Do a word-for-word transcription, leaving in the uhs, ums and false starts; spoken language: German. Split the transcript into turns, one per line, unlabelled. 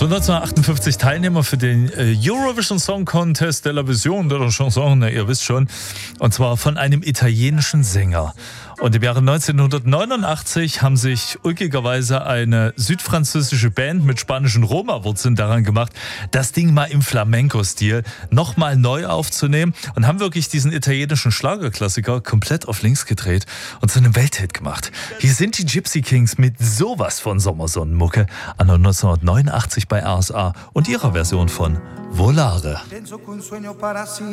So neunzehnhundertachtundfünfzig Teilnehmer für den Eurovision Song Contest de la Vision de la Chanson, ne, ihr wisst schon, und zwar von einem italienischen Sänger. Und im Jahre neunzehnhundertneunundachtzig haben sich ulkigerweise eine südfranzösische Band mit spanischen Roma-Wurzeln daran gemacht, das Ding mal im Flamenco-Stil nochmal neu aufzunehmen und haben wirklich diesen italienischen Schlagerklassiker komplett auf links gedreht und zu einem Welthit gemacht. Hier sind die Gypsy Kings mit sowas von Sommersonnenmucke an neunzehnhundertneunundachtzig bei R S A und ihrer Version von Volare.